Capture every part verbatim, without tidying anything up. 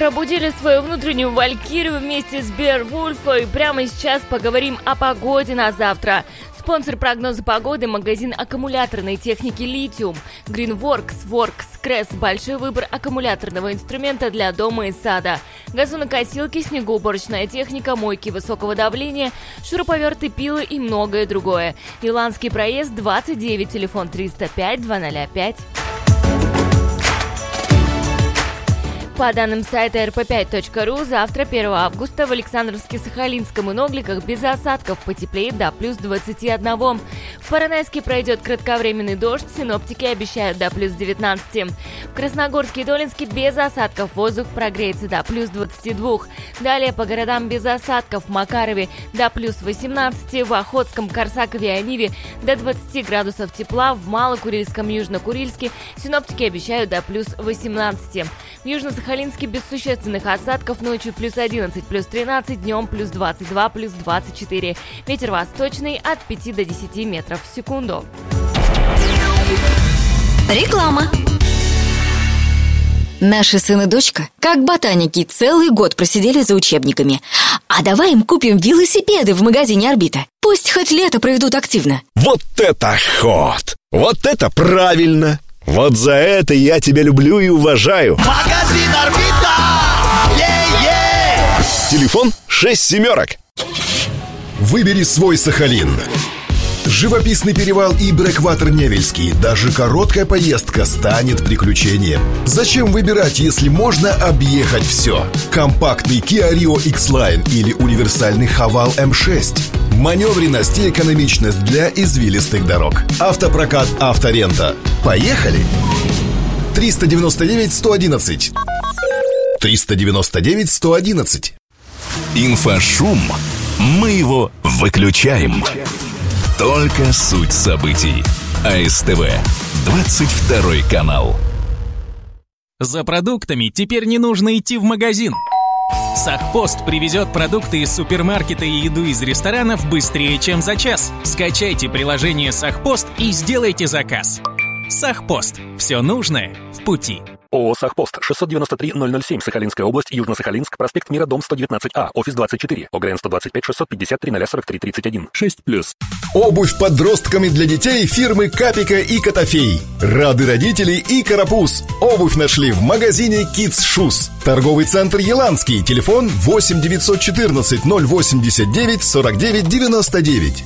пробудили свою внутреннюю валькирию вместе с Беовульфом. И прямо сейчас поговорим о погоде на завтра. Спонсор прогноза погоды – магазин аккумуляторной техники «Литиум». Greenworks, Works, Кресс – большой выбор аккумуляторного инструмента для дома и сада. Газонокосилки, снегоуборочная техника, мойки высокого давления, шуруповерты, пилы и многое другое. Иландский проезд, двадцать девять, телефон триста пять двести пять. По данным сайта эр пэ пять точка ру, завтра, первого августа, в Александровске, Сахалинском и Ногликах без осадков, потеплеет до плюс двадцати одного. В Поронайске пройдет кратковременный дождь, синоптики обещают до плюс девятнадцати. В Красногорске и Долинске без осадков, воздух прогреется до плюс двадцати двух. Далее по городам без осадков: в Макарове до плюс восемнадцати, в Охотском, Корсакове и Ониве до двадцати градусов тепла, в Малокурильском, Южнокурильске синоптики обещают до плюс восемнадцати. В Южно-Сахалинске без существенных осадков, ночью плюс одиннадцать, плюс тринадцать, днем плюс двадцать два, плюс двадцать четыре. Ветер восточный от пяти до десяти метров в секунду. Реклама. Наши сын и дочка, как ботаники, целый год просидели за учебниками. А давай им купим велосипеды в магазине «Орбита». Пусть хоть лето проведут активно. Вот это ход! Вот это правильно! Вот за это я тебя люблю и уважаю. Магазин «Орбита». Е-е! Телефон шесть семерок. Выбери свой Сахалин. Живописный перевал и Брэкватер Невельский. Даже короткая поездка станет приключением. Зачем выбирать, если можно объехать все? Компактный Kia Rio X-Line или универсальный Haval эм шесть. Маневренность и экономичность для извилистых дорог. Автопрокат «Авторента». Поехали! триста девяносто девять сто одиннадцать. триста девяносто девять сто одиннадцать. Инфошум. Мы его выключаем. Только суть событий. а эс тэ вэ. двадцать второй канал. За продуктами теперь не нужно идти в магазин. Сахпост привезет продукты из супермаркета и еду из ресторанов быстрее, чем за час. Скачайте приложение Сахпост и сделайте заказ. Сахпост. Все нужное в пути. ООО «Сахпост», шестьсот девяносто три ноль ноль семь, Сахалинская область, Южно-Сахалинск, проспект Мира, дом сто девятнадцать А, офис двадцать четыре, ОГРН сто двадцать пять шестьсот пятьдесят три ноль сорок три тридцать один, шесть плюс. Обувь подросткам и для детей фирмы «Капика» и «Котофей». Рады родители и «Карапуз». Обувь нашли в магазине Kids Shoes. Торговый центр «Еланский». Телефон восемь девятьсот четырнадцать ноль восемьдесят девять сорок девять девяносто девять.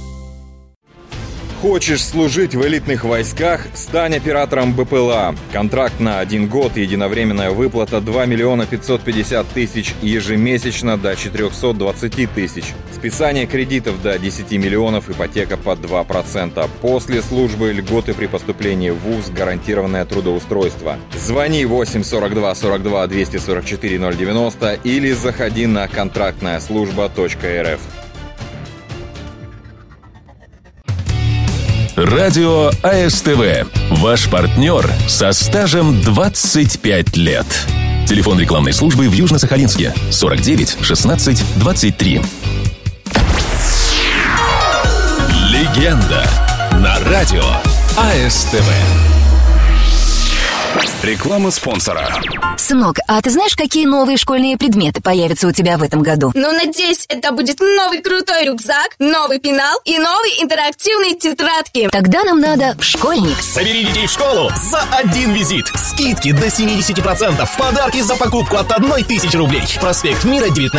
Хочешь служить в элитных войсках? Стань оператором бэ пэ эл а. Контракт на один год, единовременная выплата два миллиона пятьсот пятьдесят тысяч, ежемесячно до четыреста двадцать тысяч. Списание кредитов до десяти миллионов, ипотека под два процента. После службы льготы при поступлении в вуз, гарантированное трудоустройство. Звони восемь сорок два сорок два двести сорок четыре ноль девяносто или заходи на контрактная служба точка эр эф. Радио а эс тэ вэ. Ваш партнер со стажем двадцать пять лет. Телефон рекламной службы в Южно-Сахалинске сорок девять шестнадцать двадцать три. Легенда на радио а эс тэ вэ. Реклама спонсора. Сынок, а ты знаешь, какие новые школьные предметы появятся у тебя в этом году? Ну, надеюсь, это будет новый крутой рюкзак, новый пенал и новые интерактивные тетрадки. Тогда нам надо в школьник. Собери детей в школу за один визит. Скидки до семьдесят процентов. Подарки за покупку от одной тысячи рублей. Проспект Мира, девятнадцать.